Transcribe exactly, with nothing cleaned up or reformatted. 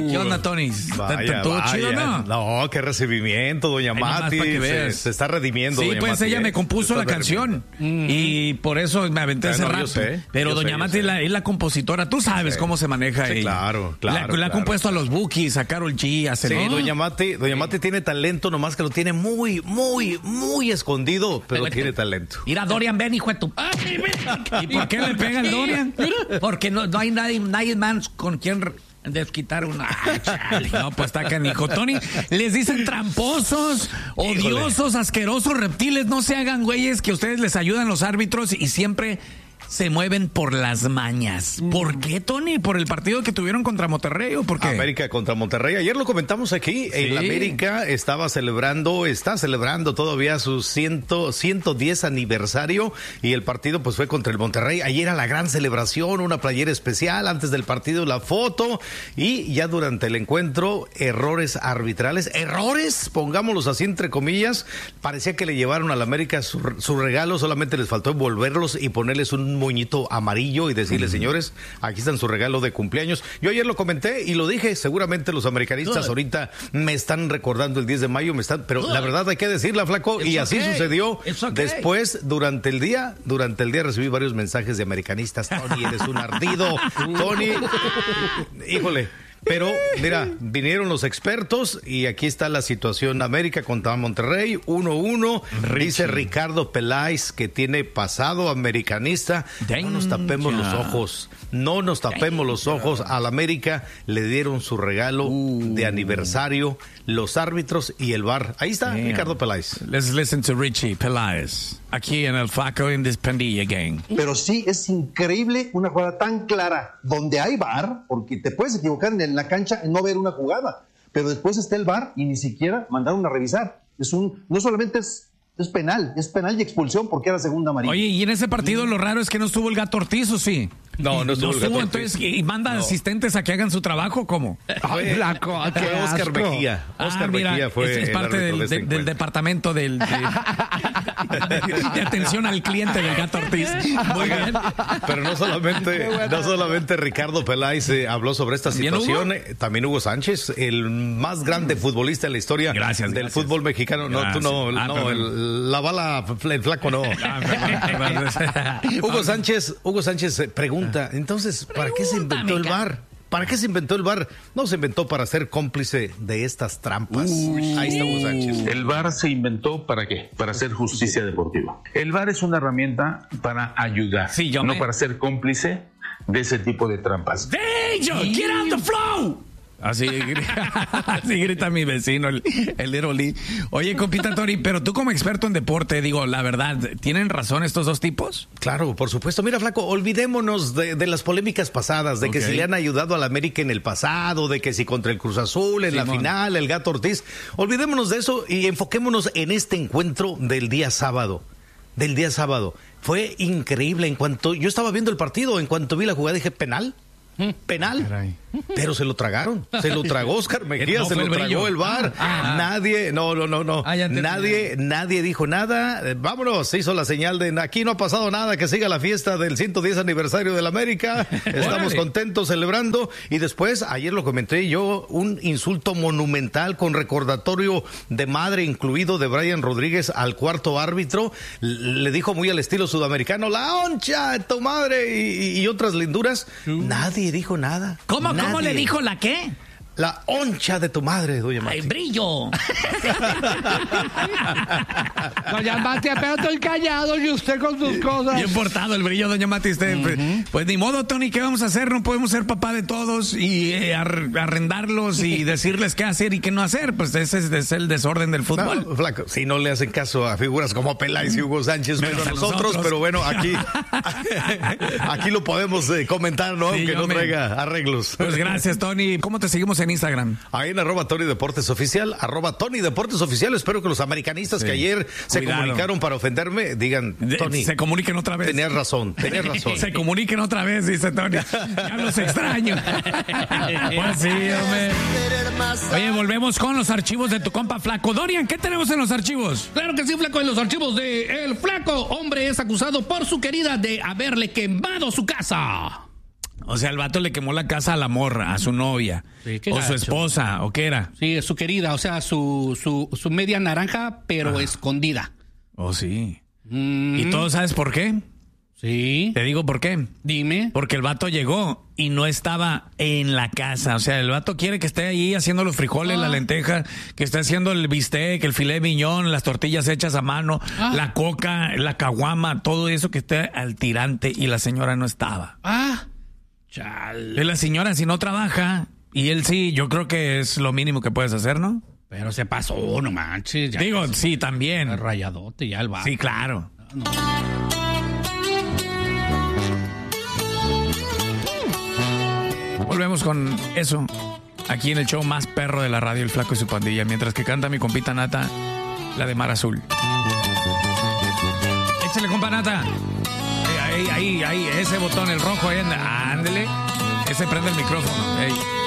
¿Qué onda, Tony? Vaya, ¿Todo vaya. chido, no? No, qué recibimiento, doña Mati. Se, se está redimiendo, sí, doña pues Mati, ella ¿eh? me compuso la canción mm. y por eso me aventé ese no, rap. Yo sé, Pero yo doña sé, Mati la, es la compositora. Tú sabes sí. cómo se maneja sí, ella. Claro, claro. La, la claro. ha compuesto a los Bookies, a Karol G, a Sí, ¿no? doña Mati, doña Mati tiene talento, nomás que lo tiene muy, muy, muy escondido, pero Ay, tiene talento. Mira, Dorian, ven, hijo de tu... ¿Y por qué le pega el Dorian? Porque no, no hay nadie, nadie más con quien desquitar una... Ay, chale. No, pues está canijo. Tony, les dicen tramposos, odiosos, Híjole. asquerosos, reptiles. No se hagan güeyes, que ustedes les ayudan los árbitros y siempre... se mueven por las mañas. ¿Por qué, Tony? ¿Por el partido que tuvieron contra Monterrey o por qué? América contra Monterrey. Ayer lo comentamos aquí. Sí. El América estaba celebrando, está celebrando todavía su ciento, ciento diez aniversario y el partido pues fue contra el Monterrey. Ayer era la gran celebración, una playera especial, antes del partido la foto y ya durante el encuentro errores arbitrales. Errores, pongámoslos así entre comillas. Parecía que le llevaron al América su, su regalo, solamente les faltó envolverlos y ponerles un moñito amarillo y decirle, uh-huh. señores, aquí están su regalo de cumpleaños. Yo ayer lo comenté y lo dije, seguramente los americanistas Good. ahorita me están recordando el diez de mayo, me están, pero Good. la verdad hay que decirla, flaco, It's y así okay. sucedió. Okay. Después, durante el día, durante el día recibí varios mensajes de americanistas. Tony, eres un ardido. Tony, híjole. Pero, mira, vinieron los expertos y aquí está la situación. América contra Monterrey, uno uno. Dice Ricardo Peláez que tiene pasado americanista. Danger. No nos tapemos los ojos. No nos tapemos Danger. los ojos. Al América le dieron su regalo uh. de aniversario, los árbitros y el V A R. Ahí está Damn. Ricardo Peláez. Let's listen to Richie Peláez. Aquí en el Flaco in this Pandilla Gang. Pero sí, es increíble una jugada tan clara donde hay V A R, porque te puedes equivocar en la cancha en no ver una jugada, pero después está el V A R y ni siquiera mandaron a revisar. Es un, no solamente es, es penal, es penal y expulsión porque era segunda amarilla. Oye, y en ese partido mm. lo raro es que no estuvo el Gato Ortiz, ¿o sí? No, no estuvo, no estuvo el Gato entonces, Ortiz. ¿y manda no. asistentes a que hagan su trabajo? ¿Cómo? Fue, Blanco, fue Oscar Mejía. Oscar ah, mira, Mejía fue es, es parte del, de este del departamento del, de, de atención al cliente del Gato Ortiz. Muy bien. Pero no solamente, no solamente Ricardo Peláez eh, habló sobre esta situación, eh, también Hugo Sánchez, el más grande futbolista en la historia gracias, del gracias. fútbol mexicano. No, gracias. tú no, ah, no el, la bala, el flaco no. Hugo Sánchez, Hugo Sánchez pregunta, entonces, ¿para qué se inventó el V A R? ¿Para qué se inventó el V A R? No se inventó para ser cómplice de estas trampas. Uy. Ahí está Hugo Sánchez. El V A R se inventó ¿para qué? Para hacer justicia deportiva. El V A R es una herramienta para ayudar, sí, no me... para ser cómplice de ese tipo de trampas. Danger, get out the flow. Así, así grita mi vecino, el, el Little Lee. Oye, compita Tony, pero tú como experto en deporte, digo, la verdad, ¿tienen razón estos dos tipos? Claro, por supuesto. Mira, flaco, olvidémonos de, de las polémicas pasadas, de okay. que si le han ayudado al América en el pasado, de que si contra el Cruz Azul en Simón. la final, el Gato Ortiz. Olvidémonos de eso y enfoquémonos en este encuentro del día sábado. Del día sábado. Fue increíble. En cuanto yo estaba viendo el partido, en cuanto vi la jugada dije, ¿penal? Penal, Caray. pero se lo tragaron, se lo tragó Oscar Mejía, no, se lo el tragó el V A R, ah, ah, nadie, no, no, no, no, ah, nadie, nadie dijo nada, vámonos, se hizo la señal de aquí no ha pasado nada, que siga la fiesta del ciento diez aniversario del América, estamos contentos celebrando, y después, ayer lo comenté yo, un insulto monumental con recordatorio de madre incluido de Brian Rodríguez al cuarto árbitro, le dijo muy al estilo sudamericano, la honcha de tu madre, y, y otras linduras, uh. nadie dijo nada. ¿Cómo, nadie. ¿Cómo le dijo la qué? La honcha de tu madre, doña Mati. ¡Ay, brillo! Doña Mati, apenas estoy callado y usted con sus cosas. Bien portado el brillo, doña Mati. Usted, uh-huh. pues, pues ni modo, Tony, ¿qué vamos a hacer? No podemos ser papá de todos y eh, ar- arrendarlos y decirles qué hacer y qué no hacer. Pues ese es, es el desorden del fútbol. No, flaco, si no le hacen caso a figuras como Peláez y Hugo Sánchez, menos a nosotros, nosotros, pero bueno, aquí, aquí lo podemos eh, comentar, ¿no? Sí, aunque no me... traiga arreglos. Pues gracias, Tony. ¿Cómo te seguimos en Instagram? Ahí en arroba Tony Deportes Oficial, arroba Tony Deportes Oficial. Espero que los americanistas sí. que ayer se Cuidado. comunicaron para ofenderme digan, Tony, se comuniquen otra vez. Tenías razón, tenías razón. Se comuniquen otra vez, dice Tony. Ya los extraño. Pues sí, hombre. Oye, volvemos con los archivos de tu compa Flaco. Dorian, ¿qué tenemos en los archivos? Claro que sí, Flaco, en los archivos de El Flaco. Hombre es acusado por su querida de haberle quemado su casa. O sea, el vato le quemó la casa a la morra, a su novia. Sí, o gacho. Su esposa, ¿o qué era? Sí, su querida, o sea, su, su, su media naranja, pero ah. escondida. Oh, sí. Mm. ¿Y todo sabes por qué? Sí. Te digo por qué. Dime. Porque el vato llegó y no estaba en la casa. O sea, el vato quiere que esté ahí haciendo los frijoles, ah. la lenteja, que esté haciendo el bistec, el filé miñón, las tortillas hechas a mano, ah. la coca, la caguama, todo eso que esté al tirante, y la señora no estaba. Ah, chale. La señora, si no trabaja, y él sí, yo creo que es lo mínimo que puedes hacer, ¿no? Pero se pasó, no manches. Ya Digo, sí, también. Rayadote ya el vato. Sí, claro. No. Volvemos con eso aquí en el show más perro de la radio, El Flaco y su pandilla, mientras que canta mi compita Nata, la de Mar Azul. Échale, compa Nata. Ahí, ahí, ahí, ese botón, el rojo, ahí anda. Ándele. Ese prende el micrófono. Ey.